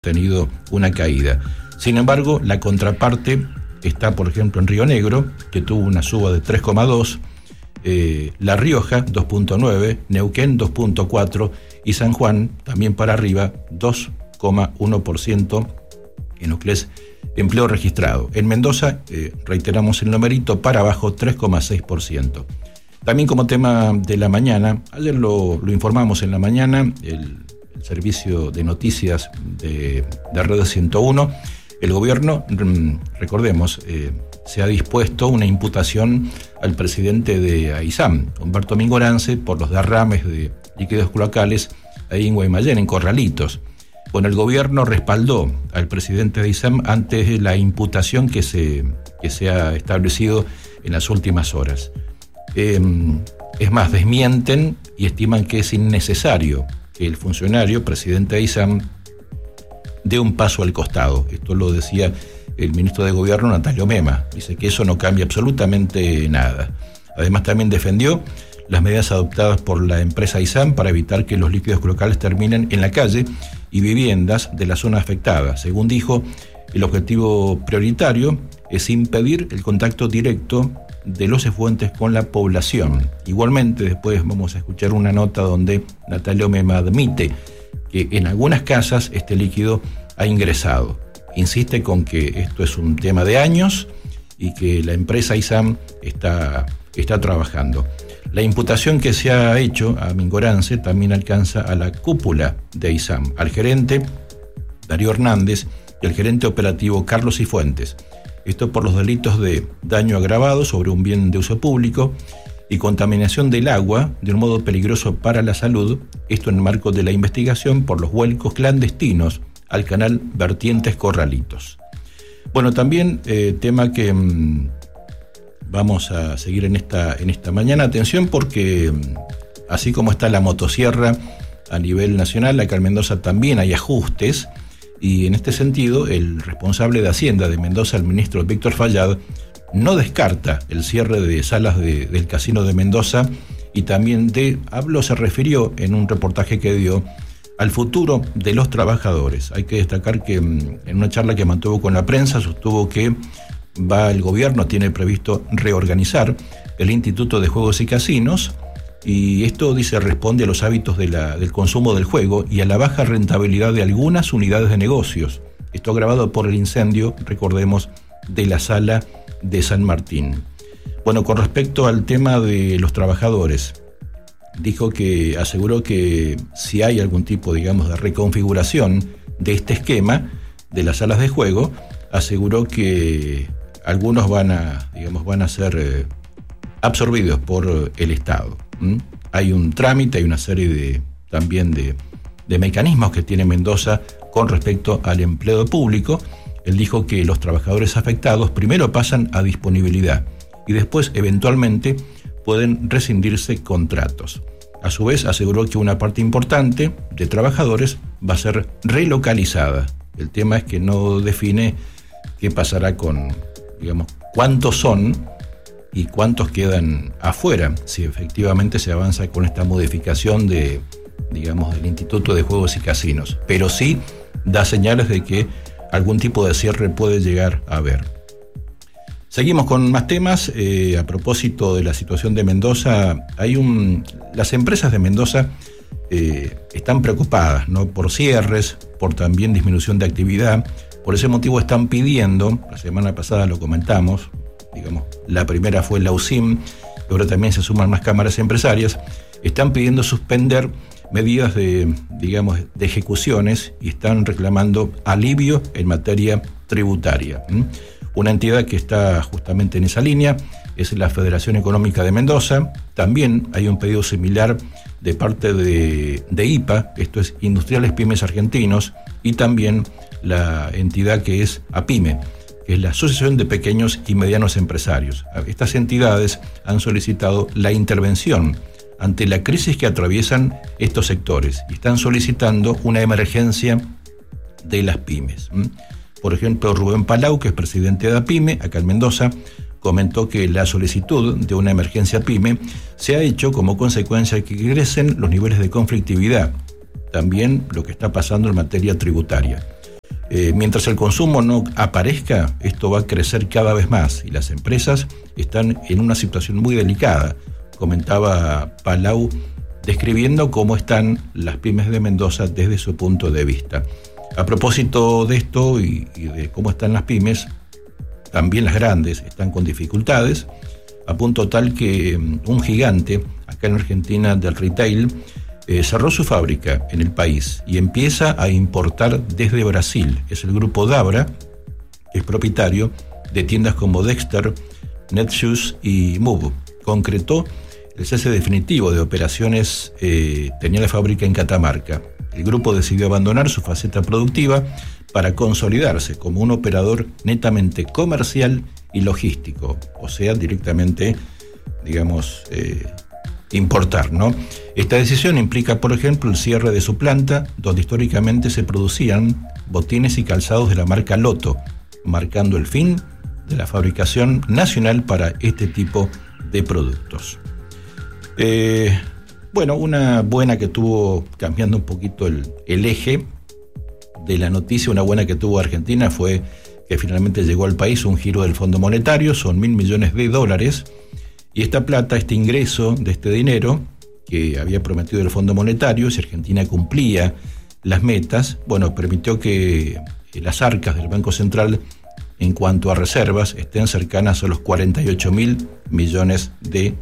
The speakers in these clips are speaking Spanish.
tenido una caída. Sin embargo, la contraparte está, por ejemplo, en Río Negro, que tuvo una suba de 3,2%, La Rioja 2,9%, Neuquén 2,4% y San Juan también para arriba 2,1% en lo que es empleo registrado. En Mendoza, reiteramos el numerito, para abajo 3,6%. También como tema de la mañana, ayer lo informamos en la mañana, el servicio de noticias de Red 101, el gobierno, recordemos, se ha dispuesto una imputación al presidente de AISAM, Humberto Mingorance, por los derrames de líquidos cloacales ahí en Guaymallén, en Corralitos. Bueno, el gobierno respaldó al presidente de AISAM ante la imputación que se ha establecido en las últimas horas. Es más, desmienten y estiman que es innecesario que el funcionario, presidente de AISAM, dé un paso al costado. Esto lo decía el ministro de Gobierno, Natalio Mema. Dice que eso no cambia absolutamente nada. Además, también defendió las medidas adoptadas por la empresa AISAM para evitar que los líquidos cloacales terminen en la calle y viviendas de la zona afectada. Según dijo, el objetivo prioritario es impedir el contacto directo de los efluentes con la población. Igualmente, después vamos a escuchar una nota donde Natalio Mema admite que en algunas casas este líquido ha ingresado. Insiste con que esto es un tema de años y que la empresa AISAM está trabajando. La imputación que se ha hecho a Mingorance también alcanza a la cúpula de AISAM, al gerente Darío Hernández y al gerente operativo Carlos Cifuentes. Esto por los delitos de daño agravado sobre un bien de uso público y contaminación del agua de un modo peligroso para la salud, esto en el marco de la investigación por los vuelcos clandestinos al canal Vertientes Corralitos. Bueno, también tema que vamos a seguir en esta mañana. Atención, porque así como está la motosierra a nivel nacional, acá en Mendoza también hay ajustes. Y en este sentido, el responsable de Hacienda de Mendoza, el ministro Víctor Fayad, no descarta el cierre de salas del Casino de Mendoza y también se refirió en un reportaje que dio al futuro de los trabajadores. Hay que destacar que en una charla que mantuvo con la prensa sostuvo que el gobierno tiene previsto reorganizar el Instituto de Juegos y Casinos. Y esto, dice, responde a los hábitos del consumo del juego y a la baja rentabilidad de algunas unidades de negocios. Esto agravado por el incendio, recordemos, de la sala de San Martín. Bueno, con respecto al tema de los trabajadores, aseguró que si hay algún tipo, digamos, de reconfiguración de este esquema de las salas de juego, aseguró que algunos van a ser absorbidos por el Estado. Hay un trámite, hay una serie de mecanismos que tiene Mendoza con respecto al empleo público. Él dijo que los trabajadores afectados primero pasan a disponibilidad y después eventualmente pueden rescindirse contratos. A su vez aseguró que una parte importante de trabajadores va a ser relocalizada. El tema es que no define qué pasará con, cuántos son y cuántos quedan afuera, si efectivamente se avanza con esta modificación del Instituto de Juegos y Casinos. Pero sí da señales de que algún tipo de cierre puede llegar a haber. Seguimos con más temas. A propósito de la situación de Mendoza, las empresas de Mendoza están preocupadas, ¿no?, por cierres, por también disminución de actividad. Por ese motivo están pidiendo, la semana pasada lo comentamos, la primera fue la UCIM, ahora también se suman más cámaras empresarias, están pidiendo suspender medidas de ejecuciones y están reclamando alivio en materia tributaria. Una entidad que está justamente en esa línea es la Federación Económica de Mendoza. También hay un pedido similar de parte de IPA, esto es Industriales Pymes Argentinos, y también la entidad que es APYME, que es la Asociación de Pequeños y Medianos Empresarios. Estas entidades han solicitado la intervención ante la crisis que atraviesan estos sectores y están solicitando una emergencia de las pymes. Por ejemplo, Rubén Palau, que es presidente de APYME, acá en Mendoza, comentó que la solicitud de una emergencia PYME se ha hecho como consecuencia de que crecen los niveles de conflictividad, también lo que está pasando en materia tributaria. Mientras el consumo no aparezca, esto va a crecer cada vez más y las empresas están en una situación muy delicada, comentaba Palau, describiendo cómo están las pymes de Mendoza desde su punto de vista. A propósito de esto y de cómo están las pymes, también las grandes están con dificultades, a punto tal que un gigante acá en Argentina del retail cerró su fábrica en el país y empieza a importar desde Brasil. Es el grupo Dabra, que es propietario de tiendas como Dexter, Netshoes y Move. Concretó el cese definitivo de operaciones, tenía la fábrica en Catamarca. El grupo decidió abandonar su faceta productiva para consolidarse como un operador netamente comercial y logístico, o sea, directamente, digamos, importar, ¿no? Esta decisión implica, por ejemplo, el cierre de su planta, donde históricamente se producían botines y calzados de la marca Lotto, marcando el fin de la fabricación nacional para este tipo de productos. Bueno, una buena que tuvo, cambiando un poquito el eje de la noticia, una buena que tuvo Argentina fue que finalmente llegó al país un giro del Fondo Monetario, son $1.000 millones, y esta plata, este ingreso de este dinero que había prometido el Fondo Monetario, si Argentina cumplía las metas, bueno, permitió que las arcas del Banco Central en cuanto a reservas estén cercanas a los $48.000 millones.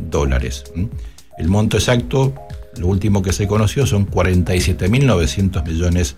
El monto exacto, lo último que se conoció, son $47.900 millones.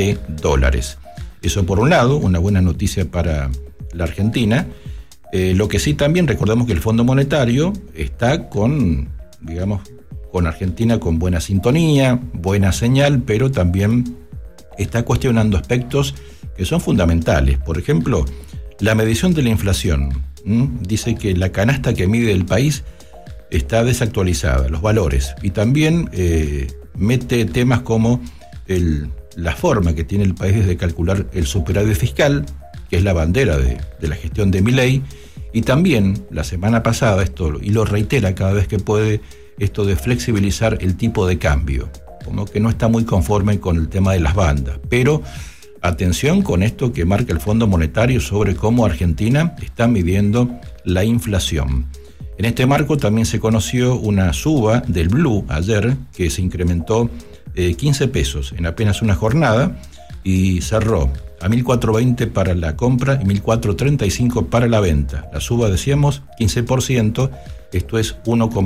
Eso por un lado, una buena noticia para la Argentina. Lo que sí también recordamos que el Fondo Monetario está con Argentina con buena sintonía, buena señal, pero también está cuestionando aspectos que son fundamentales. Por ejemplo, la medición de la inflación. Dice que la canasta que mide el país está desactualizada, los valores, y también mete temas como la forma que tiene el país de calcular el superávit fiscal, que es la bandera de la gestión de Milei, y también la semana pasada, y lo reitera cada vez que puede, esto de flexibilizar el tipo de cambio, como que no está muy conforme con el tema de las bandas, pero atención con esto que marca el Fondo Monetario sobre cómo Argentina está midiendo la inflación. En este marco también se conoció una suba del Blue ayer, que se incrementó 15 pesos en apenas una jornada y cerró a 1.420 para la compra y 1.435 para la venta. La suba, decíamos, 15%, esto es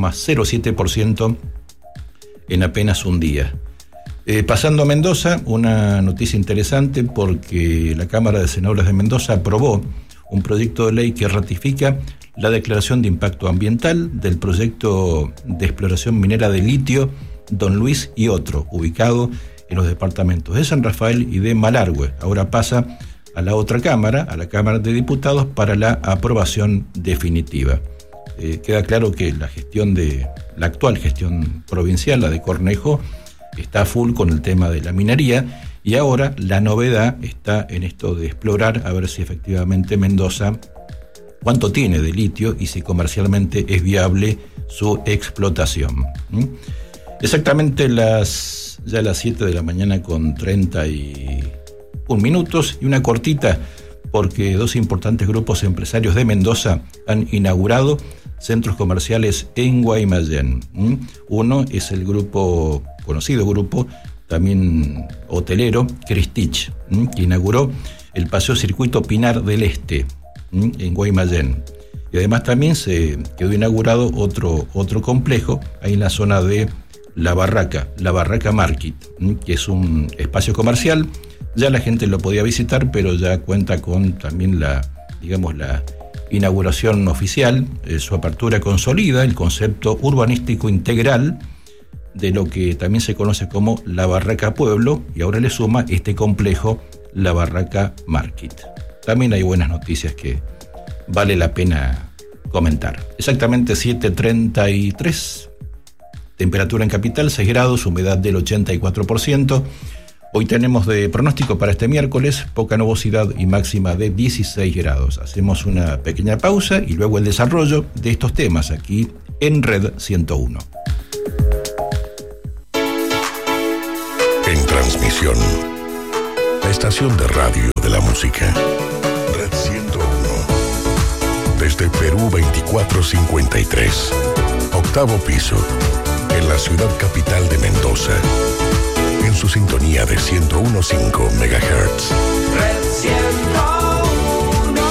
1,07% en apenas un día. Pasando a Mendoza, una noticia interesante porque la Cámara de Senadores de Mendoza aprobó un proyecto de ley que ratifica la declaración de impacto ambiental del proyecto de exploración minera de litio Don Luis y Otro, ubicado en los departamentos de San Rafael y de Malargüe. Ahora pasa a la otra Cámara, a la Cámara de Diputados, para la aprobación definitiva. Queda claro que la actual gestión provincial, la de Cornejo, está full con el tema de la minería, y ahora la novedad está en esto de explorar a ver si efectivamente Mendoza cuánto tiene de litio y si comercialmente es viable su explotación. Exactamente ya las 7 de la mañana con 31 minutos, y una cortita porque dos importantes grupos empresarios de Mendoza han inaugurado centros comerciales en Guaymallén. Uno es el conocido grupo también hotelero Cristich, que inauguró el Paseo Circuito Pinar del Este en Guaymallén. Y además también se quedó inaugurado otro complejo ahí en la zona de La Barraca Market, que es un espacio comercial. Ya la gente lo podía visitar, pero ya cuenta con también la inauguración oficial. Su apertura consolida el concepto urbanístico integral de lo que también se conoce como La Barraca Pueblo, y ahora le suma este complejo La Barraca Market. También hay buenas noticias que vale la pena comentar. Exactamente 7:33, temperatura en capital 6 grados, humedad del 84%. Hoy tenemos de pronóstico para este miércoles poca nubosidad y máxima de 16 grados. Hacemos una pequeña pausa y luego el desarrollo de estos temas aquí en Red 101. En transmisión, estación de radio de la música. Red 101. Desde Perú 2453. Octavo piso. En la ciudad capital de Mendoza. En su sintonía de 101.5 MHz. Red 101.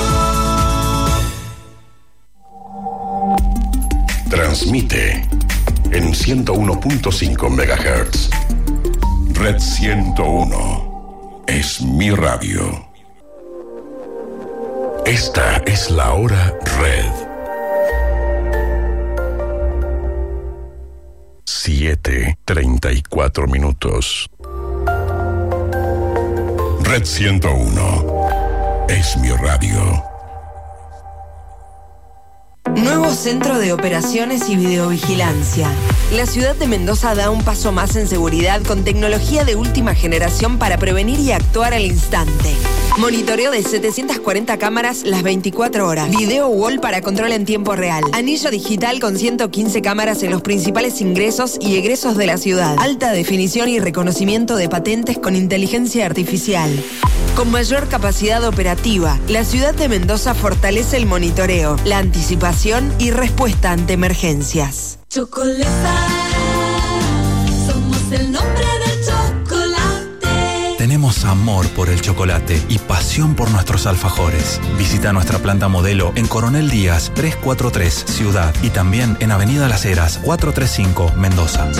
Transmite en 101.5 MHz. Red 101 es mi radio. Esta es la hora Red. 7:34 minutos. Red 101 es mi radio. Nuevo Centro de Operaciones y Videovigilancia. La ciudad de Mendoza da un paso más en seguridad con tecnología de última generación para prevenir y actuar al instante. Monitoreo de 740 cámaras las 24 horas. Video wall para control en tiempo real. Anillo digital con 115 cámaras en los principales ingresos y egresos de la ciudad. Alta definición y reconocimiento de patentes con inteligencia artificial. Con mayor capacidad operativa, la ciudad de Mendoza fortalece el monitoreo, la anticipación y respuesta ante emergencias. Chocolata, somos el nombre del chocolate. Tenemos amor por el chocolate y pasión por nuestros alfajores. Visita nuestra planta modelo en Coronel Díaz 343 Ciudad y también en Avenida Las Heras 435 Mendoza.